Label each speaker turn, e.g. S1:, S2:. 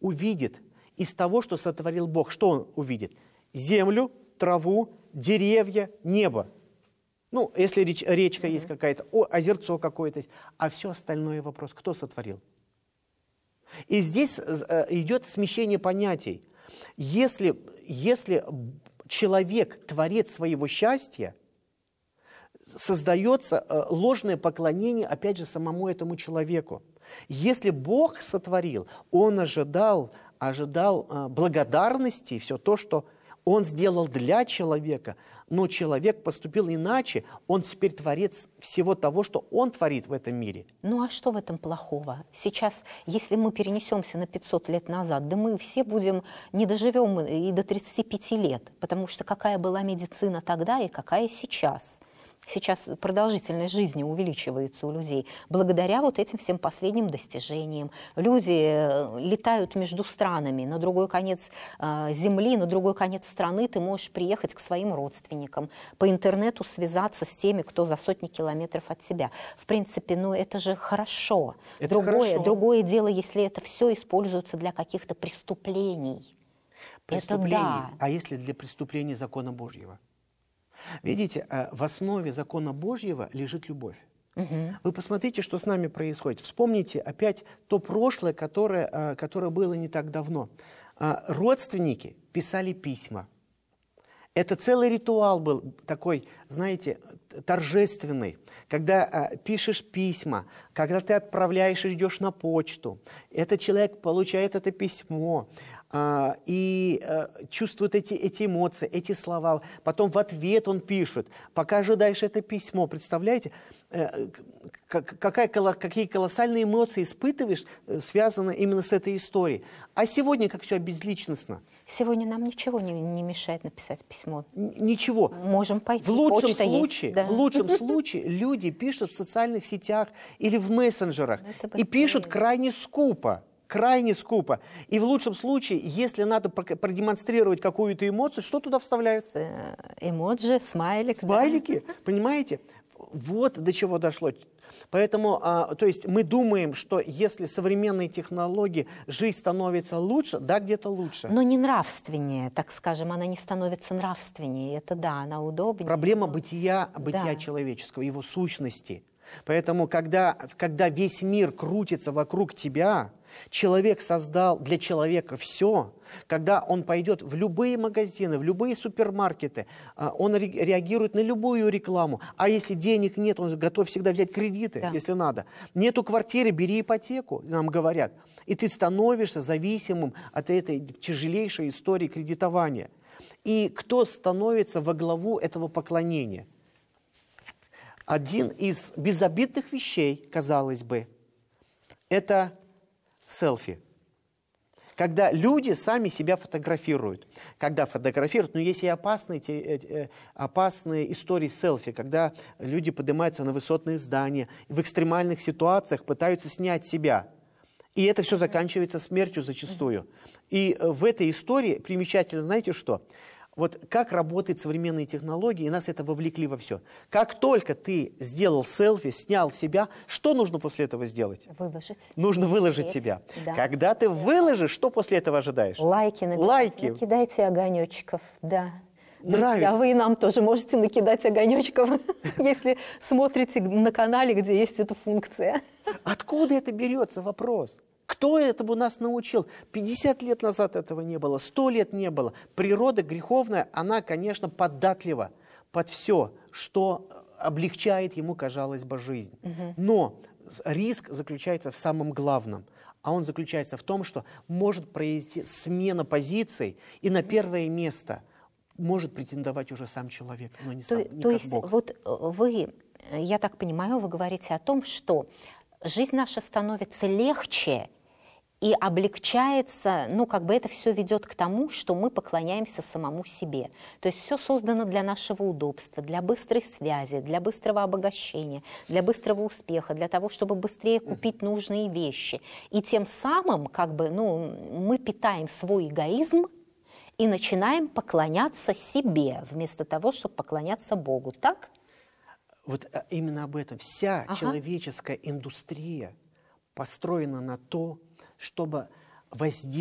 S1: увидит из того, что сотворил Бог, что он увидит? Землю, траву, деревья, небо. Ну, если речка есть какая-то, озерцо какое-то есть. А все остальное вопрос, кто сотворил? И здесь идет смещение понятий. Если человек творец своего счастья, создается ложное поклонение, опять же, самому этому человеку. Если Бог сотворил, Он ожидал благодарности, все то, что Он сделал для человека, но человек поступил иначе, он теперь творец всего того, что он творит в этом мире.
S2: Ну а что в этом плохого? Сейчас, если мы перенесемся на 500 лет назад, да мы все не доживем и до 35 лет, потому что какая была медицина тогда и какая сейчас. Сейчас продолжительность жизни увеличивается у людей благодаря вот этим всем последним достижениям. Люди летают между странами, на другой конец земли, на другой конец страны ты можешь приехать к своим родственникам, по интернету связаться с теми, кто за сотни километров от тебя. В принципе, ну это же хорошо. Другое дело, если это все используется для каких-то преступлений. Это да.
S1: А если для преступления закона Божьего? Видите, в основе закона Божьего лежит любовь. Вы посмотрите, что с нами происходит. Вспомните опять то прошлое, которое было не так давно. Родственники писали письма. Это целый ритуал был такой, знаете, торжественный. Когда пишешь письма, когда ты отправляешь и идешь на почту, этот человек получает это письмо и чувствует эти эмоции, эти слова. Потом в ответ он пишет, пока ожидаешь это письмо. Представляете, какие колоссальные эмоции испытываешь, связанные именно с этой историей. А сегодня как все безличностно.
S2: Сегодня нам ничего не мешает написать письмо.
S1: Ничего.
S2: Можем пойти.
S1: В лучшем случае люди пишут в социальных сетях или в мессенджерах и пишут крайне скупо. Крайне скупо. И в лучшем случае, если надо продемонстрировать какую-то эмоцию, что туда вставляют?
S2: Эмоджи, смайлик.
S1: Смайлики, да. Понимаете? Вот до чего дошло. Поэтому, то есть мы думаем, что если современные технологии, жизнь становится лучше, да, где-то лучше.
S2: Но не нравственнее, так скажем, она не становится нравственнее. Это да, она удобнее.
S1: Проблема бытия человеческого, его сущности. Поэтому, когда весь мир крутится вокруг тебя, человек создал для человека все, когда он пойдет в любые магазины, в любые супермаркеты, он реагирует на любую рекламу. А если денег нет, он готов всегда взять кредиты, если надо. Нету квартиры, бери ипотеку, нам говорят. И ты становишься зависимым от этой тяжелейшей истории кредитования. И кто становится во главу этого поклонения? Один из безобидных вещей, казалось бы, это селфи. Когда люди сами себя фотографируют. Когда фотографируют, но есть и опасные истории селфи, когда люди поднимаются на высотные здания, в экстремальных ситуациях пытаются снять себя. И это все заканчивается смертью зачастую. И в этой истории примечательно, знаете что? Вот как работают современные технологии, и нас это вовлекли во все. Как только ты сделал селфи, снял себя, что нужно после этого сделать?
S2: Выложить.
S1: Нужно выложить себя. Да. Когда ты выложишь, что после этого ожидаешь?
S2: Лайки написать. Лайки. Накидайте огонечков, да.
S1: Нравится.
S2: А вы нам тоже можете накидать огонечков, если смотрите на канале, где есть эта функция.
S1: Откуда это берется, вопрос? Кто этому нас научил? 50 лет назад этого не было, 100 лет не было. Природа греховная, она, конечно, податлива под все, что облегчает ему, казалось бы, жизнь. Но риск заключается в самом главном. А он заключается в том, что может произойти смена позиций, и на первое место может претендовать уже сам человек, но не сам,
S2: то есть Бог. Вот вы, я так понимаю, вы говорите о том, что жизнь наша становится легче и облегчается, ну, как бы это все ведет к тому, что мы поклоняемся самому себе. То есть все создано для нашего удобства, для быстрой связи, для быстрого обогащения, для быстрого успеха, для того, чтобы быстрее купить нужные вещи. И тем самым, как бы, ну, мы питаем свой эгоизм и начинаем поклоняться себе, вместо того, чтобы поклоняться Богу. Так?
S1: Вот именно об этом. Вся человеческая индустрия построена на то, чтобы воздействовать